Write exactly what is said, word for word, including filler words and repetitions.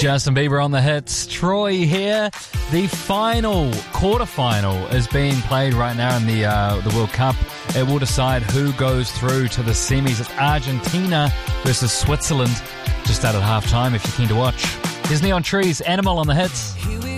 Justin Bieber on the hits. Troy here. The final quarterfinal is being played right now in the uh, the World Cup. It will decide who goes through to the semis. It's Argentina versus Switzerland. Just out at half time if you're keen to watch. Here's Neon Trees, Animal on the hits.